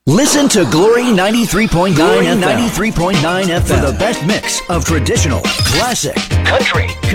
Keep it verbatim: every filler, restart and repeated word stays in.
Listen to Glory ninety-three point nine ninety-three point nine F M for the best mix of traditional, classic, country,